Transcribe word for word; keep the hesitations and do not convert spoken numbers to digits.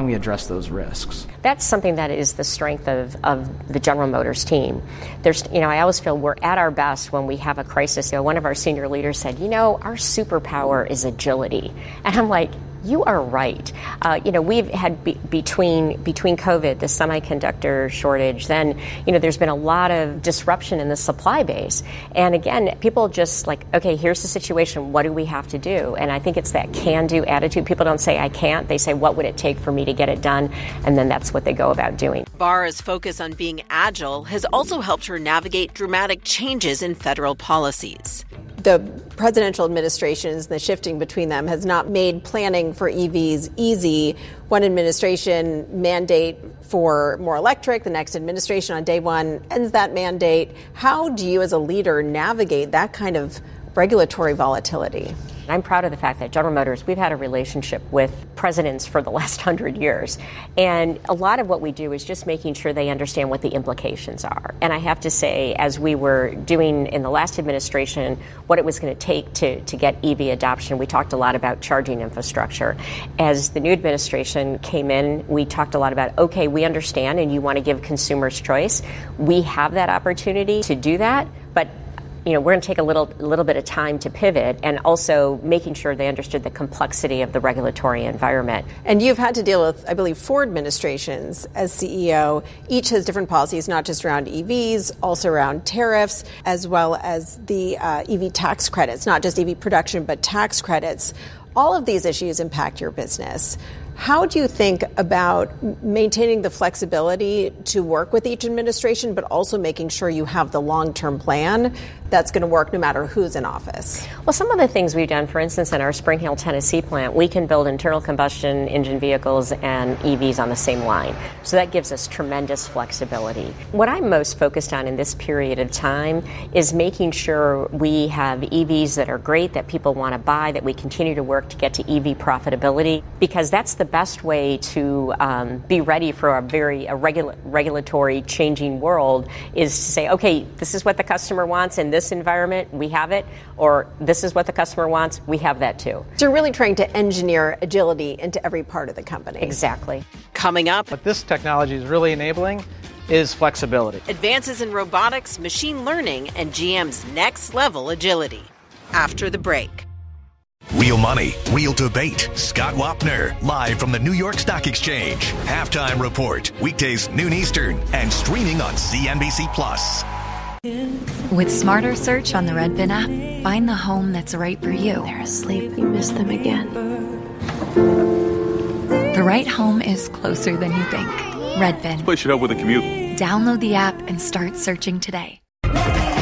we address those risks? That's something that is the strength of, of the General Motors team. There's, you know, I always feel we're at our best when we have a crisis. You know, one of our senior leaders said, you know, our superpower is agility. And I'm like, you are right. Uh, you know, we've had be- between between COVID, the semiconductor shortage, then, you know, there's been a lot of disruption in the supply base. And again, people just like, okay, here's the situation. What do we have to do? And I think it's that can-do attitude. People don't say, I can't. They say, what would it take for me to get it done? And then that's what they go about doing. Barra's focus on being agile has also helped her navigate dramatic changes in federal policies. The presidential administrations, the shifting between them, has not made planning for E Vs easy. One administration mandate for more electric, the next administration on day one ends that mandate. How do you as a leader navigate that kind of regulatory volatility? I'm proud of the fact that General Motors, we've had a relationship with presidents for the last hundred years. And a lot of what we do is just making sure they understand what the implications are. And I have to say, as we were doing in the last administration, what it was going to take to, to get E V adoption, we talked a lot about charging infrastructure. As the new administration came in, we talked a lot about, okay, we understand and you want to give consumers choice. We have that opportunity to do that, but you know, we're going to take a little a little bit of time to pivot, and also making sure they understood the complexity of the regulatory environment. And you've had to deal with, I believe, four administrations as C E O. Each has different policies, not just around E Vs, also around tariffs, as well as the uh, E V tax credits, not just E V production, but tax credits. All of these issues impact your business. How do you think about maintaining the flexibility to work with each administration, but also making sure you have the long-term plan that's going to work no matter who's in office? Well, some of the things we've done, for instance, in our Spring Hill, Tennessee plant, we can build internal combustion engine vehicles and E Vs on the same line. So that gives us tremendous flexibility. What I'm most focused on in this period of time is making sure we have E Vs that are great, that people want to buy, that we continue to work to get to E V profitability, because that's the best way to um, be ready for a very a regula- regulatory changing world, is to say, okay, this is what the customer wants in this environment, we have it, or this is what the customer wants, we have that too. So you're really trying to engineer agility into every part of the company. Exactly. Coming up, What this technology is really enabling is flexibility. advances in robotics, machine learning, and G M's next level agility. After the break. Real money, real debate. Scott Wapner, live from the New York Stock Exchange. Halftime Report, weekdays noon Eastern, and streaming on C N B C Plus. With Smarter Search on the Redfin app, find the home that's right for you. They're asleep. You miss them again. The right home is closer than you think. Redfin. Push it up with a commute. Download the app and start searching today.